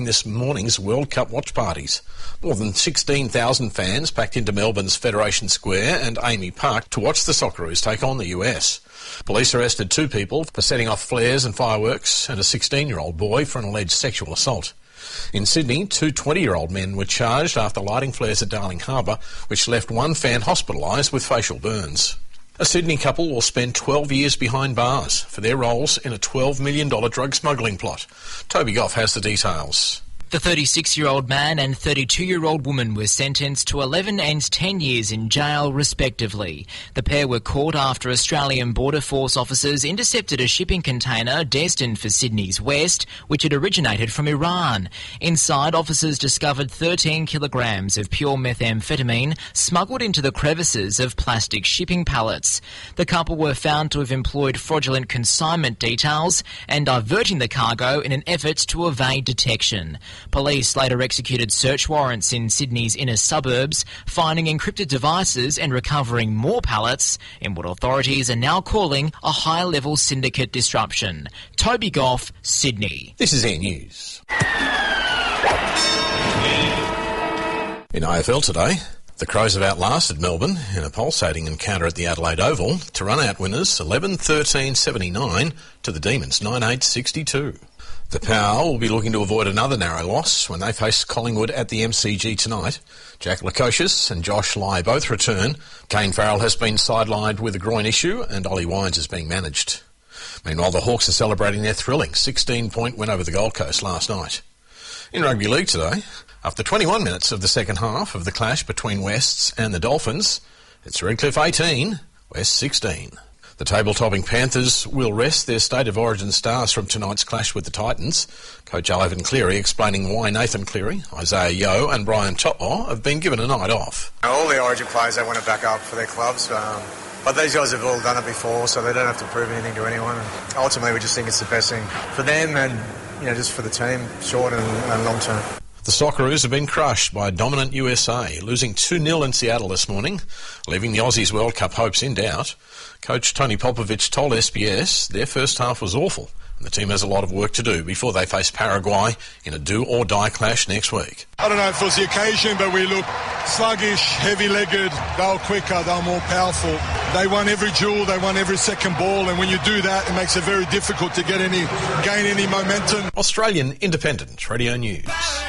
This morning's World Cup watch parties. More than 16,000 fans packed into Melbourne's Federation Square and Amy Park to watch the Socceroos take on the US. Police arrested 2 people for setting off flares and fireworks and a 16-year-old boy for an alleged sexual assault. In Sydney, 2 20-year-old men were charged after lighting flares at Darling Harbour, which left 1 fan hospitalised with facial burns. A Sydney couple will spend 12 years behind bars for their roles in a $12 million drug smuggling plot. Toby Goff has the details. The 36-year-old man and 32-year-old woman were sentenced to 11 and 10 years in jail, respectively. The pair were caught after Australian Border Force officers intercepted a shipping container destined for Sydney's west, which had originated from Iran. Inside, officers discovered 13 kilograms of pure methamphetamine smuggled into the crevices of plastic shipping pallets. The couple were found to have employed fraudulent consignment details and diverting the cargo in an effort to evade detection. Police later executed search warrants in Sydney's inner suburbs, finding encrypted devices and recovering more pallets in what authorities are now calling a high-level syndicate disruption. Toby Goff, Sydney. This is Air News. In AFL today, the Crows have outlasted Melbourne in a pulsating encounter at the Adelaide Oval to run out winners 11-13-79 to the Demons 9-8-62. The Power will be looking to avoid another narrow loss when they face Collingwood at the MCG tonight. Jack Lukosius and Josh Lai both return. Kane Farrell has been sidelined with a groin issue and Ollie Wines is being managed. Meanwhile, the Hawks are celebrating their thrilling 16-point win over the Gold Coast last night. In rugby league today, after 21 minutes of the second half of the clash between Wests and the Dolphins, it's Redcliffe 18, West 16. The table-topping Panthers will rest their State of Origin stars from tonight's clash with the Titans. Coach Ivan Cleary explaining why Nathan Cleary, Isaiah Yeo and Brian To'o have been given a night off. All the Origin players, they want to back up for their clubs, but these guys have all done it before, so they don't have to prove anything to anyone. And ultimately, we just think it's the best thing for them and just for the team, short and long term. The Socceroos have been crushed by dominant USA, losing 2-0 in Seattle this morning, leaving the Aussies' World Cup hopes in doubt. Coach Tony Popovich told SBS their first half was awful, and the team has a lot of work to do before they face Paraguay in a do-or-die clash next week. I don't know if it was the occasion, but we looked sluggish, heavy-legged, they were quicker, they were more powerful. They won every duel, they won every second ball, and when you do that, it makes it very difficult to gain any momentum. Australian Independent Radio News.